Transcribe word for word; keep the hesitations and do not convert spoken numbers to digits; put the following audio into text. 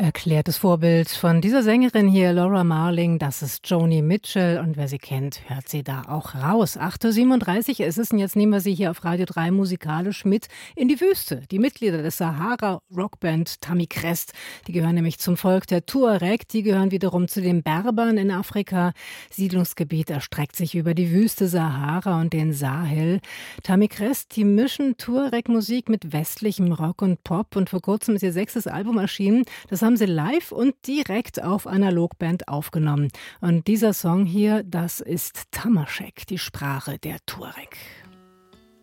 Erklärtes Vorbild von dieser Sängerin hier, Laura Marling, das ist Joni Mitchell. Und wer sie kennt, hört sie da auch raus. acht Uhr siebenunddreißig ist es und jetzt nehmen wir sie hier auf Radio drei musikalisch mit in die Wüste. Die Mitglieder des Sahara-Rockband Tammy Crest, die gehören nämlich zum Volk der Tuareg, die gehören wiederum zu den Berbern in Afrika. Siedlungsgebiet erstreckt sich über die Wüste Sahara und den Sahel. Tammy Crest, die mischen Tuareg-Musik mit westlichem Rock und Pop und vor kurzem ist ihr sechstes Album erschienen. Das haben sie live und direkt auf Analogband aufgenommen. Und dieser Song hier, das ist Tamaschek, die Sprache der Tuareg.